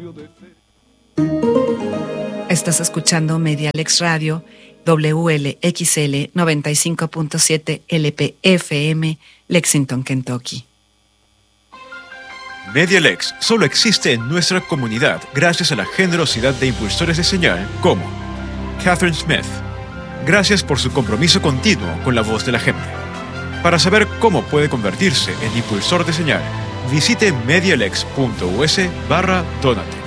Estás escuchando Medialex Radio, WLXL 95.7 LPFM, Lexington, Kentucky. Medialex solo existe en nuestra comunidad gracias a la generosidad de impulsores de señal como Catherine Smith. Gracias por su compromiso continuo con la voz de la gente. Para saber cómo puede convertirse en impulsor de señal, visite medialex.us/donate.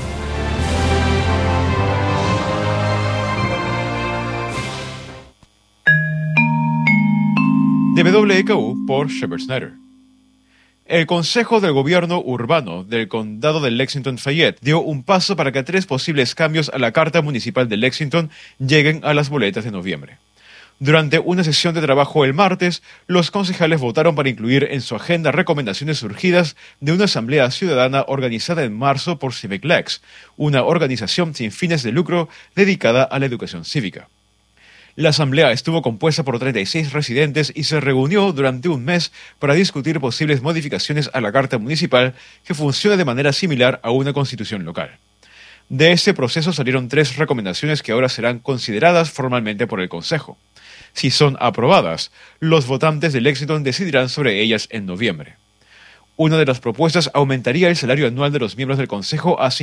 De WKU por Shepard Snyder. El Consejo del Gobierno Urbano del Condado de Lexington-Fayette dio un paso para que 3 posibles cambios a la Carta Municipal de Lexington lleguen a las boletas de noviembre. Durante una sesión de trabajo el martes, los concejales votaron para incluir en su agenda recomendaciones surgidas de una asamblea ciudadana organizada en marzo por Civic Lex, una organización sin fines de lucro dedicada a la educación cívica. La asamblea estuvo compuesta por 36 residentes y se reunió durante un mes para discutir posibles modificaciones a la Carta Municipal que funcione de manera similar a una constitución local. De este proceso salieron 3 recomendaciones que ahora serán consideradas formalmente por el Consejo. Si son aprobadas, los votantes de Lexington decidirán sobre ellas en noviembre. Una de las propuestas aumentaría el salario anual de los miembros del Consejo a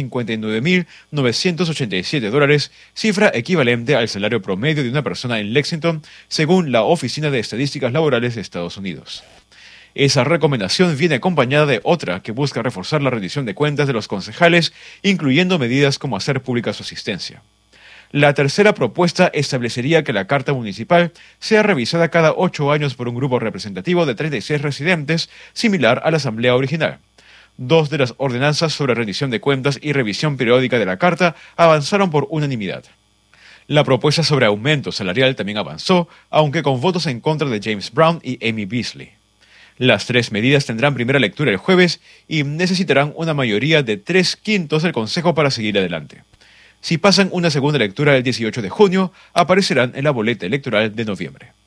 $59,987, cifra equivalente al salario promedio de una persona en Lexington, según la Oficina de Estadísticas Laborales de Estados Unidos. Esa recomendación viene acompañada de otra que busca reforzar la rendición de cuentas de los concejales, incluyendo medidas como hacer pública su asistencia. La tercera propuesta establecería que la Carta Municipal sea revisada cada 8 años por un grupo representativo de 36 residentes, similar a la Asamblea original. 2 de las ordenanzas sobre rendición de cuentas y revisión periódica de la Carta avanzaron por unanimidad. La propuesta sobre aumento salarial también avanzó, aunque con votos en contra de James Brown y Amy Beasley. Las 3 medidas tendrán primera lectura el jueves y necesitarán una mayoría de 3/5 del Consejo para seguir adelante. Si pasan una segunda lectura el 18 de junio, aparecerán en la boleta electoral de noviembre.